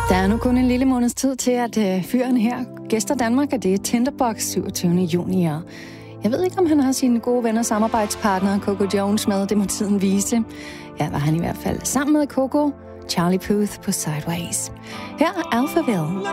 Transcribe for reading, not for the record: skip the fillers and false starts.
Der er nu kun en lille måneds tid til, at fyren her gæster Danmark, og det er Tinderbox 27. juni. Jeg ved ikke, om han har sine gode venner og samarbejdspartnere, Coco Jones, med. Det må tiden vise. Ja, var han i hvert fald sammen med Coco, Charlie Puth på Sideways. Her er Alphaville.